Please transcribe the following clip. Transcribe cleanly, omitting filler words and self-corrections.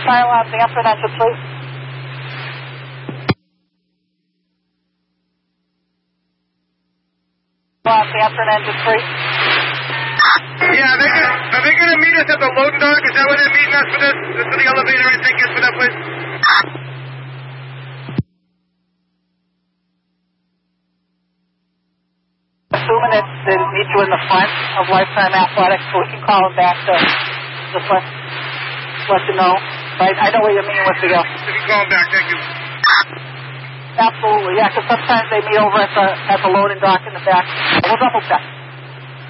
fire alarms, answer and engine, please. Answer and engine, please. Yeah, are they going to meet us at the loading dock? Is that where they're meeting us for this? For the elevator intake gets put up with? Assuming that they meet you in the front of Lifetime Athletics, so we can call them back to just let you know. Right? I know what you mean with the... You can call them back, thank you. Absolutely, yeah, because sometimes they meet over at the loading dock in the back. We'll double check.